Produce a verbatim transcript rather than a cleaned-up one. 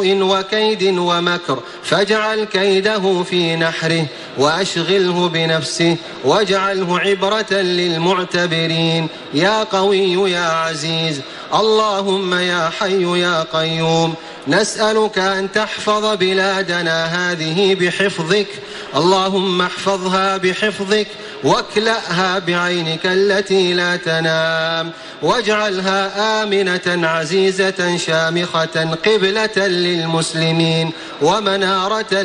وكيد ومكر فاجعل كيده في نحره وأشغله بنفسه واجعله عبرة للمعتبرين. يا قوي يا عزيز اللهم يا حي يا قيوم نسألك أن تحفظ بلادنا هذه بحفظك، اللهم احفظها بحفظك واكلأها بعينك التي لا تنام، واجعلها آمنة عزيزة شامخة قبلة للمسلمين ومنارة